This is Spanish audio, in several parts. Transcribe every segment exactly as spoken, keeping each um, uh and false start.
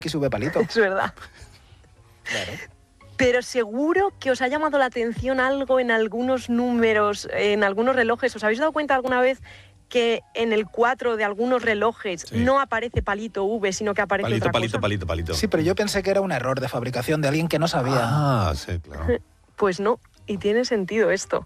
X V palito. Es verdad. Claro. Pero seguro que os ha llamado la atención algo en algunos números, en algunos relojes. ¿Os habéis dado cuenta alguna vez que en el cuatro de algunos relojes sí. no aparece palito V, sino que aparece palito, otra palito, cosa? Palito, palito, palito. Sí, pero yo pensé que era un error de fabricación de alguien que no sabía. Ah, sí, claro. Pues no, y tiene sentido esto.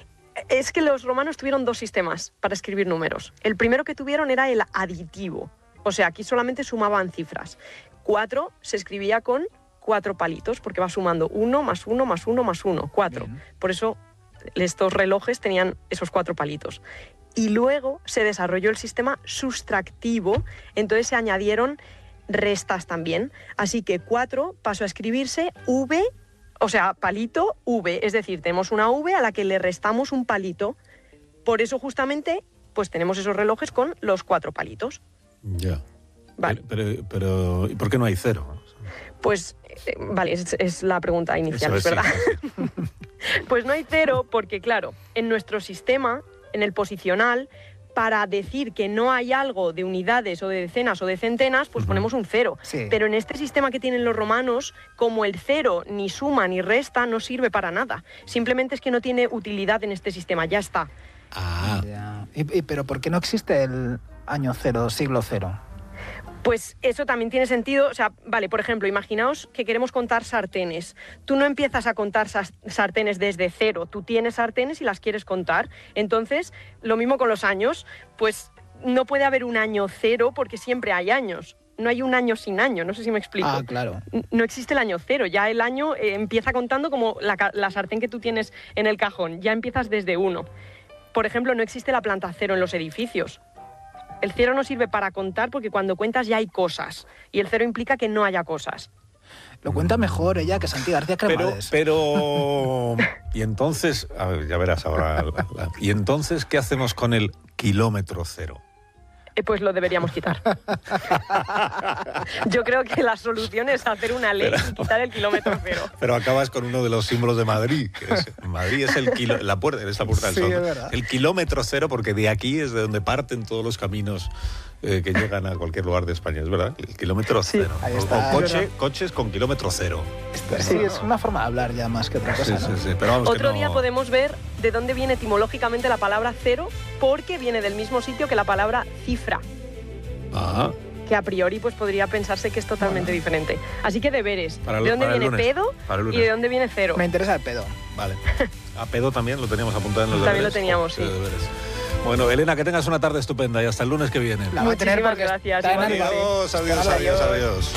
Es que los romanos tuvieron dos sistemas para escribir números. El primero que tuvieron era el aditivo. O sea, aquí solamente sumaban cifras. Cuatro se escribía con cuatro palitos, porque va sumando uno, más uno, más uno, más uno, cuatro. Bien. Por eso estos relojes tenían esos cuatro palitos. Y luego se desarrolló el sistema sustractivo, entonces se añadieron restas también. Así que cuatro pasó a escribirse V, o sea, palito V, es decir, tenemos una V a la que le restamos un palito. Por eso justamente, pues tenemos esos relojes con los cuatro palitos. Ya. Vale. Pero, pero, pero ¿y por qué no hay cero? Pues, eh, vale, es, es la pregunta inicial, es, es verdad. Sí, sí. Pues no hay cero porque, claro, en nuestro sistema, en el posicional, para decir que no hay algo de unidades o de decenas o de centenas, pues uh-huh. ponemos un cero. Sí. Pero en este sistema que tienen los romanos, como el cero ni suma ni resta, no sirve para nada. Simplemente es que no tiene utilidad en este sistema, ya está. Ah. Ya. ¿Y, y, pero por qué no existe el año cero, siglo cero? Pues eso también tiene sentido. O sea, vale, por ejemplo, imaginaos que queremos contar sartenes. Tú no empiezas a contar sartenes desde cero. Tú tienes sartenes y las quieres contar. Entonces, lo mismo con los años. Pues no puede haber un año cero porque siempre hay años. No hay un año sin año, no sé si me explico. Ah, claro. No existe el año cero. Ya el año eh, empieza contando como la, la sartén que tú tienes en el cajón. Ya empiezas desde uno. Por ejemplo, no existe la planta cero en los edificios. El cero no sirve para contar porque cuando cuentas ya hay cosas. Y el cero implica que no haya cosas. Lo cuenta mejor ella que Santi García Cremades. Pero, pero... Y entonces... A ver, ya verás ahora. La, la, ¿Y entonces qué hacemos con el kilómetro cero? Eh, pues lo deberíamos quitar. Yo creo que la solución es hacer una ley pero, y quitar el kilómetro cero. Pero acabas con uno de los símbolos de Madrid. Que es, Madrid es el kilo, la puerta, es la puerta del sí, sol. Es verdad. El kilómetro cero, porque de aquí es de donde parten todos los caminos eh, que llegan a cualquier lugar de España, ¿es verdad? El kilómetro sí, cero. Ahí está, o coche, coches con kilómetro cero. Está, sí, es una forma de hablar ya más que otra cosa, sí, ¿no? sí, sí, pero vamos, Otro que día no... podemos ver de dónde viene etimológicamente la palabra cero, porque viene del mismo sitio que la palabra cifra. Ajá. Que a priori pues podría pensarse que es totalmente bueno. diferente. Así que deberes. Para, ¿De dónde para viene pedo y de dónde viene cero? Me interesa el pedo. Vale. A pedo también lo teníamos apuntado en los también deberes. También lo teníamos, sí. Deberes. Bueno, Elena, que tengas una tarde estupenda y hasta el lunes que viene. La voy a tener porque gracias. Está en adiós, adiós, adiós, adiós.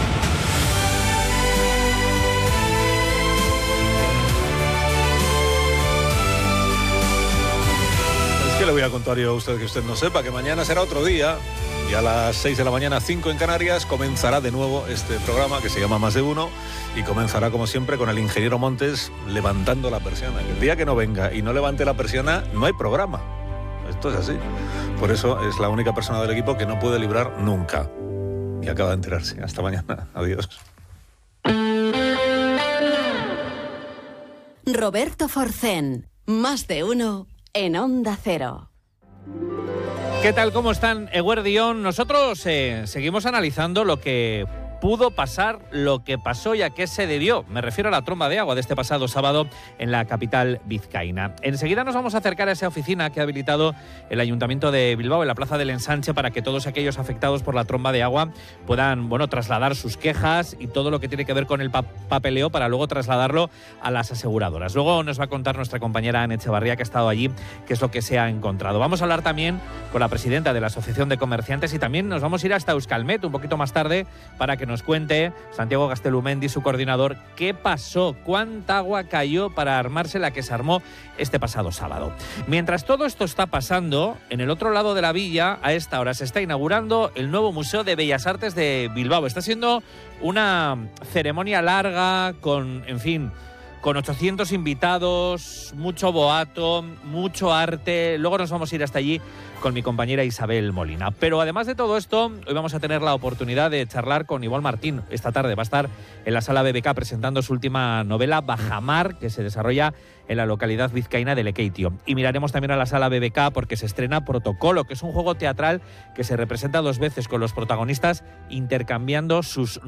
¿Qué le voy a contar yo a usted que usted no sepa? Que mañana será otro día y a las seis de la mañana, cinco en Canarias, comenzará de nuevo este programa que se llama Más de Uno y comenzará como siempre con el ingeniero Montes levantando la persiana. El día que no venga y no levante la persiana, no hay programa. Esto es así. Por eso es la única persona del equipo que no puede librar nunca. Y acaba de enterarse. Hasta mañana. Adiós. Roberto Forcén. Más de Uno en Onda Cero. ¿Qué tal? ¿Cómo están? Eguerdión. Nosotros eh, seguimos analizando lo que pudo pasar, lo que pasó y a qué se debió. Me refiero a la tromba de agua de este pasado sábado en la capital vizcaína. Enseguida nos vamos a acercar a esa oficina que ha habilitado el Ayuntamiento de Bilbao en la Plaza del Ensanche para que todos aquellos afectados por la tromba de agua puedan, bueno, trasladar sus quejas y todo lo que tiene que ver con el pa- papeleo para luego trasladarlo a las aseguradoras. Luego nos va a contar nuestra compañera Ana Echevarría, que ha estado allí, qué es lo que se ha encontrado. Vamos a hablar también con la presidenta de la Asociación de Comerciantes y también nos vamos a ir hasta Euskalmet un poquito más tarde para que nos cuente Santiago Gastelumendi, su coordinador, qué pasó, cuánta agua cayó para armarse la que se armó este pasado sábado. Mientras todo esto está pasando, en el otro lado de la villa, a esta hora se está inaugurando el nuevo Museo de Bellas Artes de Bilbao. Está siendo una ceremonia larga con, en fin, con ochocientos invitados, mucho boato, mucho arte. Luego nos vamos a ir hasta allí con mi compañera Isabel Molina. Pero además de todo esto, hoy vamos a tener la oportunidad de charlar con Ivonne Martín. Esta tarde va a estar en la Sala B B K presentando su última novela, Bajamar, que se desarrolla en la localidad vizcaína de Lekeitio. Y miraremos también a la Sala B B K porque se estrena Protocolo, que es un juego teatral que se representa dos veces con los protagonistas intercambiando sus